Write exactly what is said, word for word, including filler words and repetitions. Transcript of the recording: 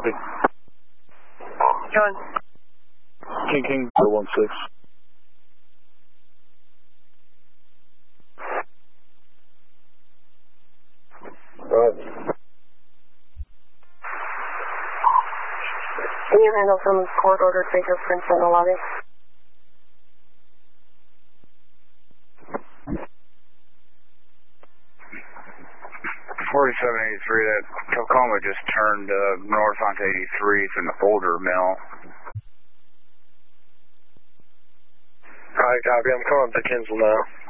Copy. John. King King zero one six. Right. Can you handle some court-ordered fingerprints in the lobby? forty-seven eighty-three, that Tacoma just turned uh, north onto eighty-three from the Boulder Mill. Alright, copy. I'm calling to Kinsel now.